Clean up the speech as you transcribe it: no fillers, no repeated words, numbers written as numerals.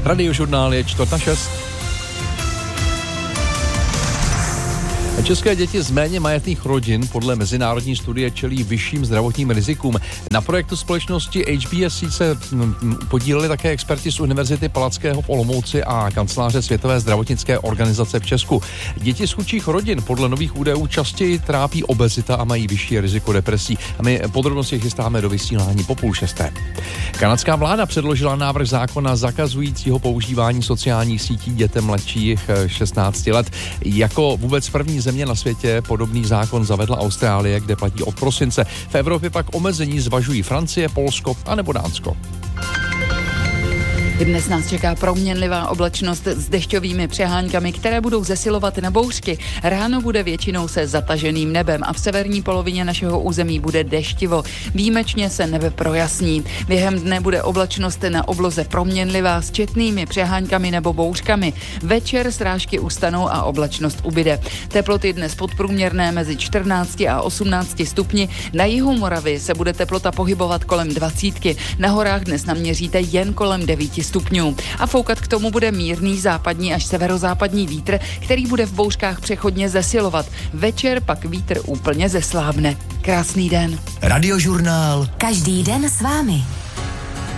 Radiožurnál je 5:45. České děti z méně majetných rodin podle mezinárodní studie čelí vyšším zdravotním rizikům. Na projektu společnosti HBSC se podíleli také experti z Univerzity Palackého v Olomouci a kanceláře Světové zdravotnické organizace v Česku. Děti z chudších rodin podle nových údajů častěji trápí obezita a mají vyšší riziko depresí. A my podrobnosti chystáme do vysílání po 5:30. Kanadská vláda předložila návrh zákona zakazujícího používání sociálních sítí dětem mladších 16 let. Jako vůbec první země na světě podobný zákon zavedla Austrálie, kde platí od prosince. V Evropě pak omezení zvažují Francie, Polsko a nebo Dánsko. Dnes nás čeká proměnlivá oblačnost s dešťovými přeháňkami, které budou zesilovat na bouřky. Ráno bude většinou se zataženým nebem a v severní polovině našeho území bude deštivo. Výjimečně se nebe projasní. Během dne bude oblačnost na obloze proměnlivá s četnými přeháňkami nebo bouřkami. Večer srážky ustanou a oblačnost ubyde. Teploty dnes podprůměrné mezi 14 a 18 stupni. Na jihu Moravy se bude teplota pohybovat kolem 20. Na horách dnes naměříte jen kolem 9 stupňů. A foukat k tomu bude mírný západní až severozápadní vítr, který bude v bouřkách přechodně zesilovat. Večer pak vítr úplně zeslábne. Krásný den. Radiožurnál. Každý den s vámi.